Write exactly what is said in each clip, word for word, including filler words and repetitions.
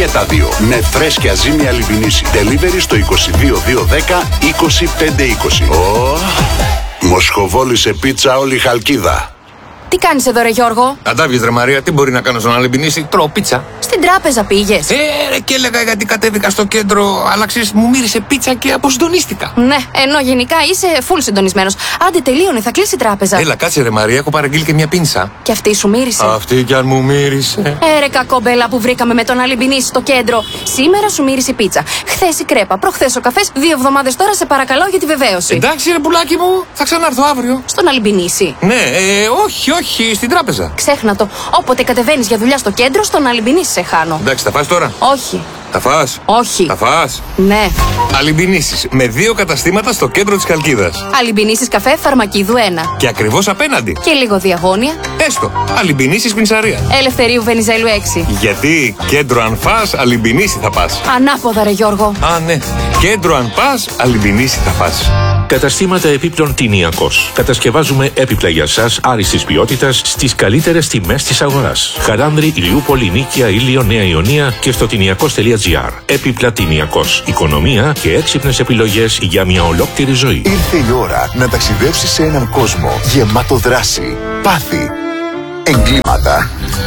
Και τα δύο με φρέσκια ζύμη Αλιμπινίση. Delivery στο είκοσι δύο δύο δέκα είκοσι πέντε είκοσι. Ω, μοσχοβόλησε πίτσα όλη η Χαλκίδα. Τι κάνεις εδώ, ρε Γιώργο? Αντάβιες, ρε Μαρία, τι μπορεί να κάνω στον Αλιμπινίση? Τρώω πίτσα. Στην τράπεζα πήγες? Ε, ρε, και έλεγα γιατί κατέβηκα στο κέντρο, αλλά ξέρεις, μου μύρισε πίτσα και αποσυντονίστηκα. Ναι, ενώ γενικά είσαι full συντονισμένος. Άντε, τελείωνε, θα κλείσει η τράπεζα. Έλα, κάτσε, ρε Μαρία, έχω παραγγείλει και μια πίνσα. Και αυτή σου μύρισε? Αυτή κι αν μου μύρισε. Ε, ρε κακόμπελα που βρήκαμε με τον Αλιμπινίση στο κέντρο. Σήμερα σου μύρισε η πίτσα. Χθες η κρέπα, προχθές ο καφές. Δύο εβδομάδες τώρα σε παρακαλώ για τη βεβαίωση. Εντάξει, ρε πουλάκι μου, θα ξανάρθω αύριο. Στον Αλιμπινίση? Ναι, ε, όχι, όχι, στην τράπεζα. Ξέχνα το. Όποτε κατεβαίνεις για δουλειά στο κέντρο, στον Αλιμπινίση σε χάνω. Εντάξει, θα φας τώρα? Όχι. Θα φας? Όχι. Θα φας? Ναι. Αλιμπινίσεις με δύο καταστήματα στο κέντρο της Χαλκίδας. Αλιμπινίσεις καφέ Φαρμακίδου ένα. Και ακριβώς απέναντι. Και λίγο διαγώνια. Έστω. Αλιμπινίσεις Πινσαρία. Ελευθερίου Βενιζέλου έξι. Γιατί κέντρο αν φας, Αλιμπινίση θα πας. Ανάποδα, ρε Γιώργο. Α, ναι. Κέντρο αν πας, Αλιμπινίση θα πας. Καταστήματα επίπλων Τινιακός. Κατασκευάζουμε έπιπλα για σας άριστης ποιότητας στις καλύτερες τιμές της αγοράς. Χαράνδρη, Ηλιούπολη, Νίκαια, Ήλιο, Νέα Ιωνία και στο τινιακός τελεία τζι άρ. Έπιπλα Τινιακός. Οικονομία και έξυπνες επιλογές για μια ολόκληρη ζωή. Ήρθε η ώρα να ταξιδέψεις σε έναν κόσμο γεμάτο δράση, πάθη, εγκλήματα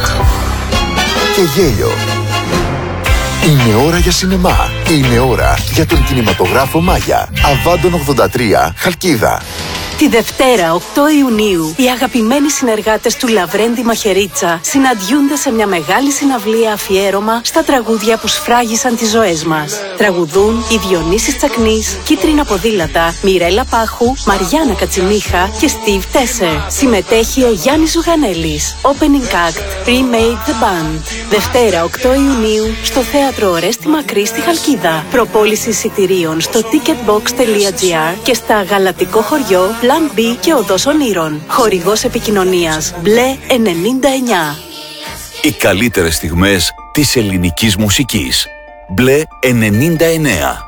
και γέλιο. Είναι ώρα για σινεμά. Είναι ώρα για τον κινηματογράφο Μάγια. Αβάντων ογδόντα τρία, Χαλκίδα. Τη Δευτέρα, οκτώ Ιουνίου, οι αγαπημένοι συνεργάτες του Λαβρέντη Μαχαιρίτσα συναντιούνται σε μια μεγάλη συναυλία αφιέρωμα στα τραγούδια που σφράγισαν τις ζωές μας. Τραγουδούν οι Διονύσης Τσακνής, Κίτρινα Ποδήλατα, Μιρέλα Πάχου, Μαριάννα Κατσιμίχα και Steve Τέσσερ. Συμμετέχει ο Γιάννης Ζουγανέλης. Opening Act, Remade the Band. Δευτέρα, οκτώ Ιουνίου, στο Θέατρο Ορέστη Μακρύ στη Χαλκίδα. Προπόληση εισιτηρίων στο ticketbox τελεία τζι άρ και στα Γαλατικό Χωριό, Plan B και Οδός Ονείρων. Χορηγός επικοινωνίας Μπλε ενενήντα εννιά. Οι καλύτερες στιγμές της ελληνικής μουσικής. Μπλε ενενήντα εννιά.